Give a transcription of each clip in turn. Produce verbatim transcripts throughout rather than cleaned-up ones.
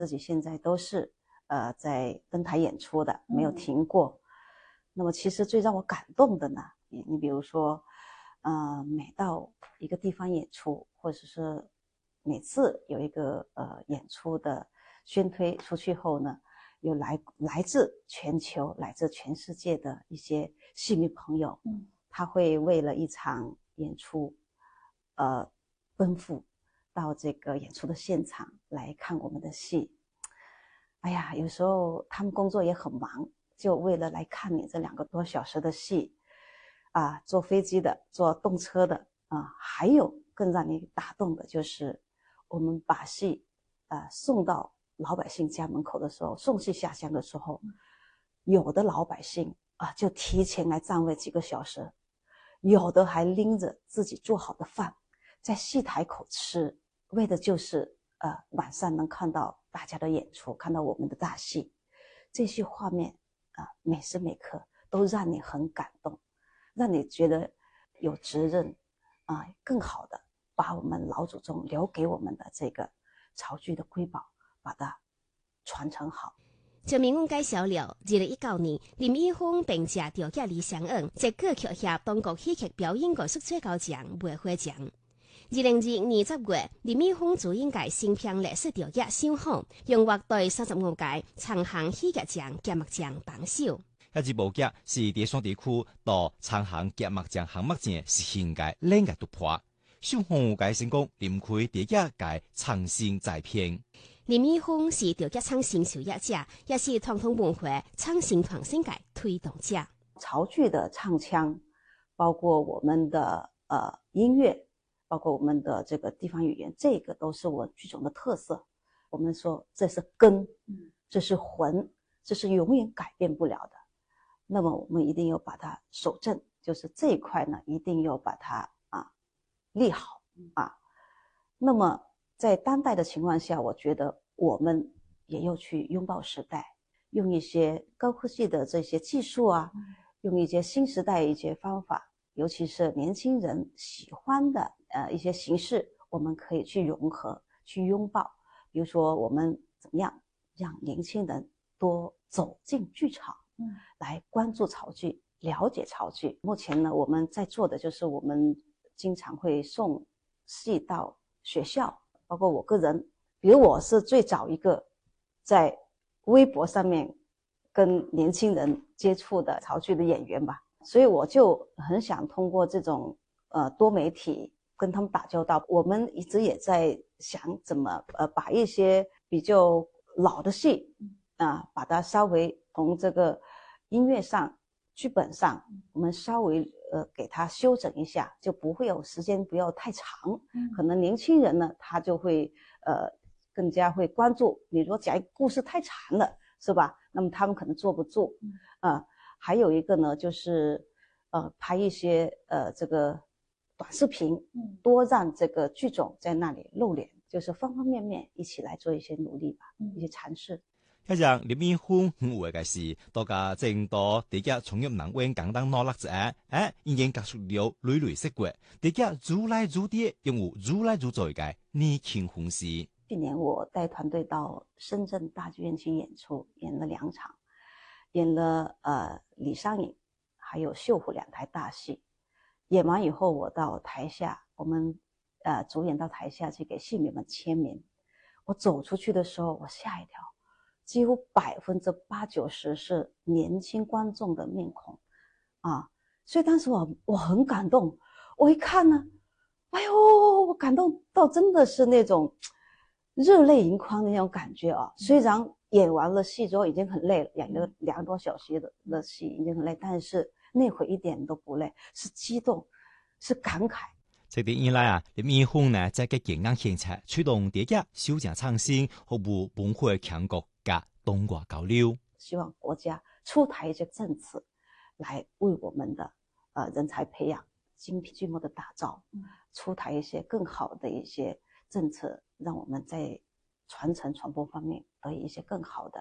自己现在都是呃在登台演出的，没有停过。嗯、那么其实最让我感动的呢，你你比如说，呃，每到一个地方演出，或者是每次有一个呃演出的宣推出去后呢，有来来自全球、来自全世界的一些戏迷朋友，嗯，他会为了一场演出，呃，奔赴到这个演出的现场来看我们的戏。哎呀，有时候他们工作也很忙，就为了来看你这两个多小时的戏，啊，坐飞机的，坐动车的啊，还有更让你打动的就是，我们把戏啊送到老百姓家门口的时候，送戏下乡的时候，有的老百姓啊就提前来站位几个小时，有的还拎着自己做好的饭，在戏台口吃，为的就是呃晚上能看到大家的演出，看到我们的大戏，这些画面啊、呃、每时每刻都让你很感动，让你觉得有责任啊、呃，更好的把我们老祖宗留给我们的这个潮剧的瑰宝，把它传承好。 就明阮介绍了，二零一九年林一峰并借着吉李相恩接歌曲协中国戏剧表演艺术最高奖梅花奖。二零二一年十月，林一峰主演嘅新片历史着吉小访，用乐队三十五届长航戏剧奖揭幕奖榜首。 遐一部剧是第三地区到长航揭幕奖项目奖是新界两个突破，小访界成功连开第一届创新再片。 林一峰是着吉创新受益者，也是传统文化创新创新界推动者。 潮剧的唱腔，包括我们的呃音乐，包括我们的这个地方语言，这个都是我剧种的特色。我们说这是根，这是魂，这是永远改变不了的。那么我们一定要把它守正，就是这一块呢，一定要把它啊立好啊。那么在当代的情况下，我觉得我们也要去拥抱时代，用一些高科技的这些技术啊，用一些新时代一些方法，尤其是年轻人喜欢的呃一些形式，我们可以去融合，去拥抱。比如说，我们怎么样让年轻人多走进剧场，嗯，来关注潮剧，了解潮剧。目前呢，我们在做的就是我们经常会送戏到学校。包括我个人，比如我是最早一个在微博上面跟年轻人接触的潮剧的演员吧，所以我就很想通过这种呃多媒体跟他们打交道。我们一直也在想怎么呃把一些比较老的戏啊、呃，把它稍微从这个音乐上、剧本上，我们稍微呃给它修整一下，就不会有时间不要太长。嗯、可能年轻人呢，他就会呃更加会关注。你如果讲故事太长了，是吧？那么他们可能坐不住。嗯、呃，还有一个呢，就是呃拍一些呃这个短视频，多让这个剧种在那里露脸，就是方方面面一起来做一些努力吧，嗯、一些尝试。 迄让林一峰很有嘅是，大家正多第一从入南湾港当努力者，哎，已經結束了累累生活，第一愈來愈啲，用有愈來愈做嘅年輕歡喜。 去年我帶團隊到深圳大劇院去演出，演了兩場，演了呃李商隱還有繡虎兩台大戲。演完以後，我到台下，我們呃主演到台下去給戲迷們簽名。我走出去的時候，我嚇一跳。幾乎百分之八九十是年輕觀眾的面孔啊，所以當時我我很感動，我一看呢，哎呦，我感動到真的是那種熱淚盈眶的那種感覺啊。雖然演完了戲之後已經很累了，演了兩個多小時的的戲已經很累，但是那會一點都不累，是激動，是感慨。 這啲以來啊，林一峰呢在個健康政策驅動第一小正創新，服務文化強國加東華交流。 希望國家出台一些政策，來為我們的呃人才培養、精品劇目的打造，出台一些更好的一些政策，讓我們在傳承傳播方面得以一些更好的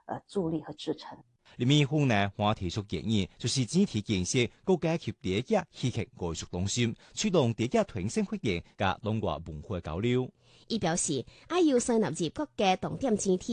呃助力和支撑。 林美凤呢，还提出建议，就是整體建設國家及地價戲劇藝術中心，推動地價團省發展加兩岸文化交流。 伊表示，愛要收納入各嘅重點整體。